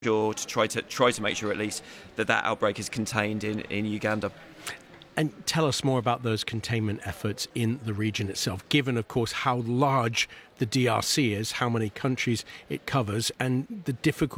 Or to try to make sure at least that outbreak is contained in Uganda. And tell us more about those containment efforts in the region itself, given, of course, how large the DRC is, how many countries it covers, and the difficulty